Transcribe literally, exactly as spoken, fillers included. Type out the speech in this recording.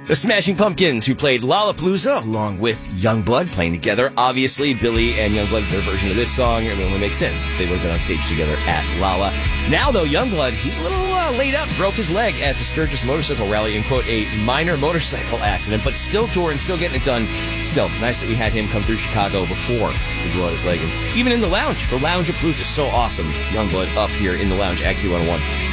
The Smashing Pumpkins, who played Lollapalooza along with Youngblood, playing together. Obviously, Billy and Youngblood, their version of this song, it only makes sense. They would have been on stage together at Lolla. Now, though, Youngblood, he's a little uh, laid up, broke his leg at the Sturgis Motorcycle Rally in, quote, a minor motorcycle accident, but still touring, still getting it done. Still, nice that we had him come through Chicago before he blew out his leg. And even in the lounge, for Lounge-a-Palooza, so awesome. Youngblood up here in the lounge at Q one oh one.